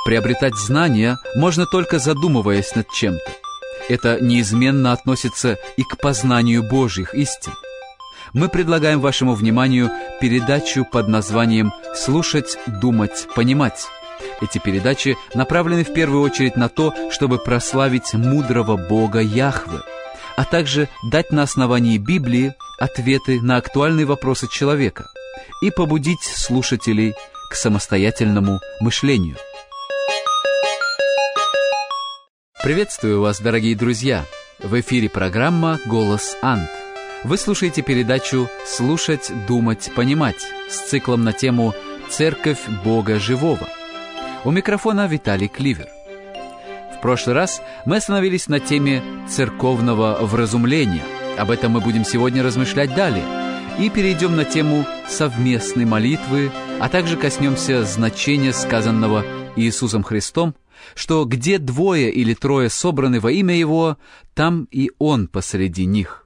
Приобретать знания можно только задумываясь над чем-то. Это неизменно относится и к познанию Божьих истин. Мы предлагаем вашему вниманию передачу под названием «Слушать, думать, понимать». Эти передачи направлены в первую очередь на то, чтобы прославить мудрого Бога Яхве, а также дать на основании Библии ответы на актуальные вопросы человека и побудить слушателей к самостоятельному мышлению. Приветствую вас, дорогие друзья! В эфире программа «Голос Анд». Вы слушаете передачу «Слушать, думать, понимать» с циклом на тему «Церковь Бога Живого». У микрофона Виталий Кливер. В прошлый раз мы остановились на теме церковного вразумления. Об этом мы будем сегодня размышлять далее. И перейдем на тему совместной молитвы, а также коснемся значения сказанного Иисусом Христом, что где двое или трое собраны во имя Его, там и Он посреди них.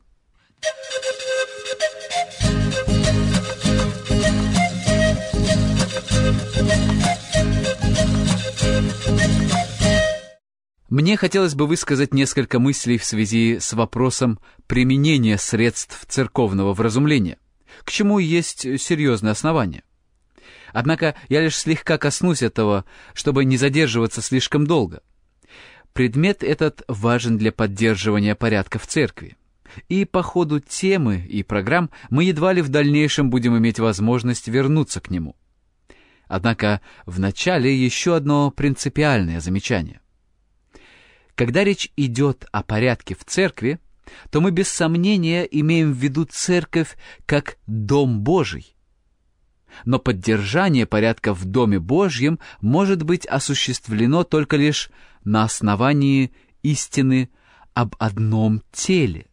Мне хотелось бы высказать несколько мыслей в связи с вопросом применения средств церковного вразумления, к чему есть серьезные основания. Однако я лишь слегка коснусь этого, чтобы не задерживаться слишком долго. Предмет этот важен для поддерживания порядка в церкви. И по ходу темы и программ мы едва ли в дальнейшем будем иметь возможность вернуться к нему. Однако в начале еще одно принципиальное замечание. Когда речь идет о порядке в церкви, то мы без сомнения имеем в виду церковь как Дом Божий. Но поддержание порядка в Доме Божьем может быть осуществлено только лишь на основании истины об одном теле.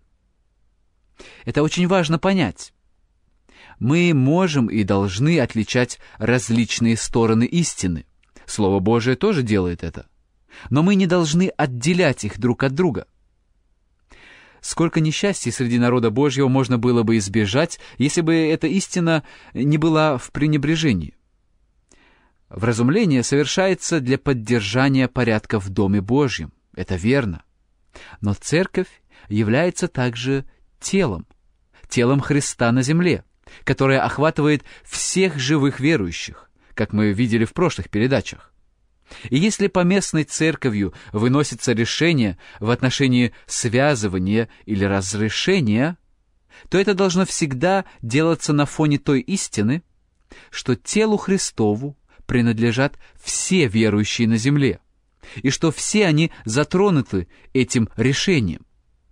Это очень важно понять. Мы можем и должны отличать различные стороны истины. Слово Божие тоже делает это. Но мы не должны отделять их друг от друга. Сколько несчастий среди народа Божьего можно было бы избежать, если бы эта истина не была в пренебрежении. Вразумление совершается для поддержания порядка в Доме Божьем. Это верно. Но церковь является также телом Христа на земле, которое охватывает всех живых верующих, как мы видели в прошлых передачах. И если поместной церковью выносится решение в отношении связывания или разрешения, то это должно всегда делаться на фоне той истины, что телу Христову принадлежат все верующие на земле, и что все они затронуты этим решением.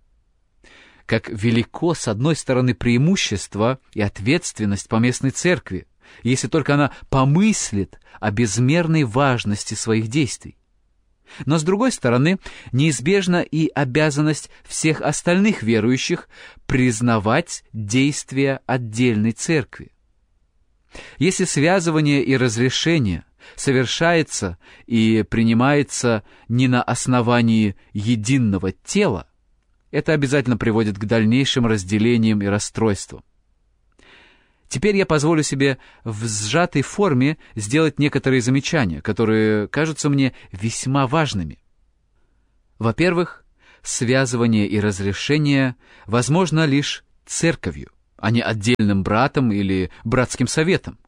Как велико, с одной стороны, преимущество и ответственность поместной церкви, если только она помыслит о безмерной важности своих действий. Но, с другой стороны, неизбежна и обязанность всех остальных верующих признавать действия отдельной церкви. Если связывание и разрешение совершается и принимается не на основании единого тела, это обязательно приводит к дальнейшим разделениям и расстройствам. Теперь я позволю себе в сжатой форме сделать некоторые замечания, которые кажутся мне весьма важными. Во-первых, связывание и разрешение возможно лишь церковью, а не отдельным братом или братским советом.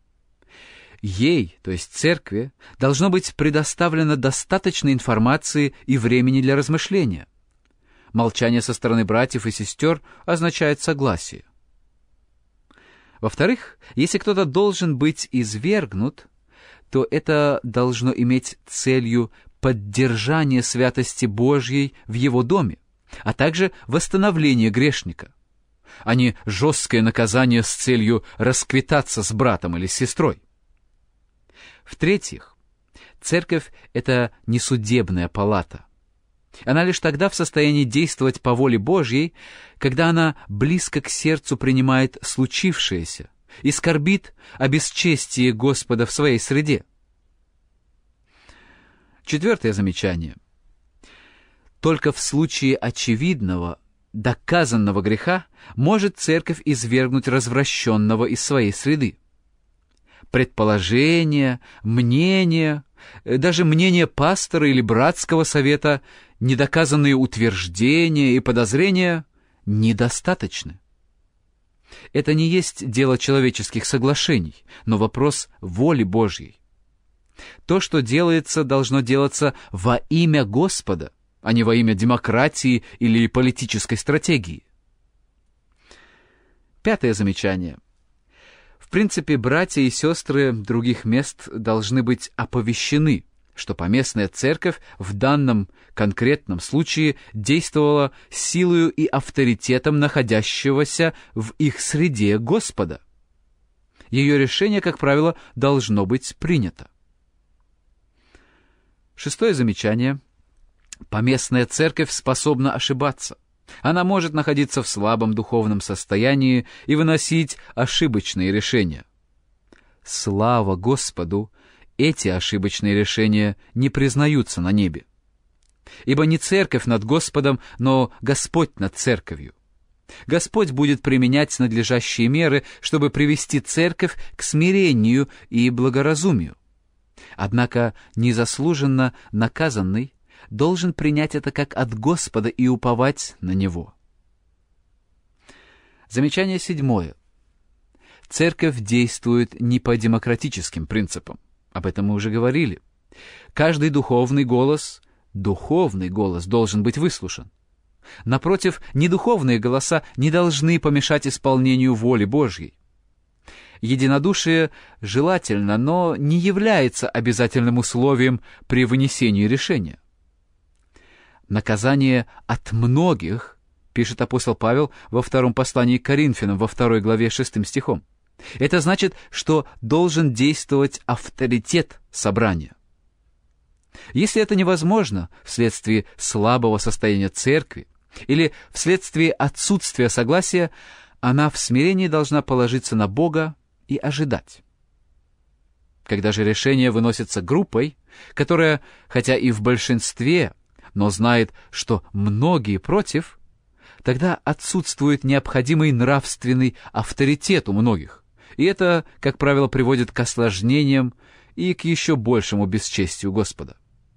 Ей, то есть церкви, должно быть предоставлено достаточно информации и времени для размышления. Молчание со стороны братьев и сестер означает согласие. Во-вторых, если кто-то должен быть извергнут, то это должно иметь целью поддержание святости Божьей в его доме, а также восстановление грешника, а не жесткое наказание с целью расквитаться с братом или с сестрой. В-третьих, церковь — это не судебная палата. Она лишь тогда в состоянии действовать по воле Божьей, когда она близко к сердцу принимает случившееся и скорбит о бесчестии Господа в своей среде. Четвертое замечание. Только в случае очевидного, доказанного греха может церковь извергнуть развращенного из своей среды. Предположения, мнения, Даже мнение пастора или братского совета, недоказанные утверждения и подозрения недостаточны. Это не есть дело человеческих соглашений, но вопрос воли Божьей. То, что делается, должно делаться во имя Господа, а не во имя демократии или политической стратегии. 5 замечание. В принципе, братья и сестры других мест должны быть оповещены, что поместная церковь в данном конкретном случае действовала силою и авторитетом находящегося в их среде Господа. Ее решение, как правило, должно быть принято. 6 замечание. Поместная церковь способна ошибаться. Она может находиться в слабом духовном состоянии и выносить ошибочные решения. Слава Господу! Эти ошибочные решения не признаются на небе. Ибо не церковь над Господом, но Господь над церковью. Господь будет применять надлежащие меры, чтобы привести церковь к смирению и благоразумию. Однако незаслуженно наказанный должен принять это как от Господа и уповать на Него. Замечание 7. Церковь действует не по демократическим принципам. Об этом мы уже говорили. Каждый духовный голос должен быть выслушан. Напротив, недуховные голоса не должны помешать исполнению воли Божьей. Единодушие желательно, но не является обязательным условием при вынесении решения. Наказание от многих, пишет апостол Павел во 2 послании к Коринфянам, во 2 главе 6 стихом. Это значит, что должен действовать авторитет собрания. Если это невозможно вследствие слабого состояния церкви или вследствие отсутствия согласия, она в смирении должна положиться на Бога и ожидать. Когда же решение выносится группой, которая, хотя и в большинстве, но знает, что многие против, тогда отсутствует необходимый нравственный авторитет у многих. И это, как правило, приводит к осложнениям и к еще большему бесчестию Господа.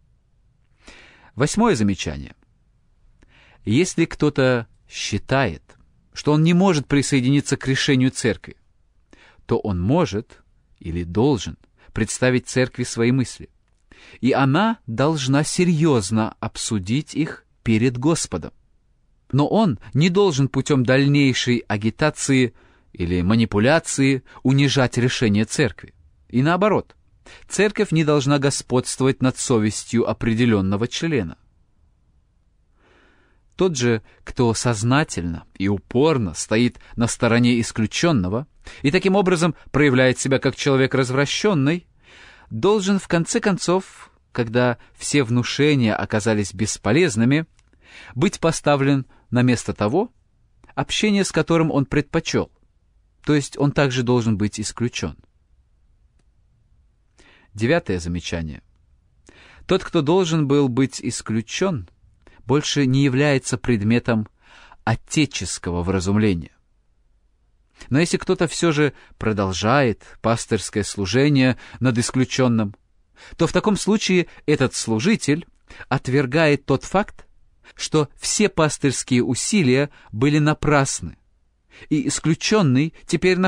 8 замечание. Если кто-то считает, что он не может присоединиться к решению церкви, то он может или должен представить церкви свои мысли. И она должна серьезно обсудить их перед Господом. Но он не должен путем дальнейшей агитации или манипуляции унижать решение церкви. И наоборот, церковь не должна господствовать над совестью определенного члена. Тот же, кто сознательно и упорно стоит на стороне исключенного и таким образом проявляет себя как человек развращенный, должен в конце концов, когда все внушения оказались бесполезными, быть поставлен на место того, общение с которым он предпочел, то есть он также должен быть исключен. 9 замечание. Тот, кто должен был быть исключен, больше не является предметом отеческого вразумления. Но если кто-то все же продолжает пастырское служение над исключенным, то в таком случае этот служитель отвергает тот факт, что все пастырские усилия были напрасны, и исключенный теперь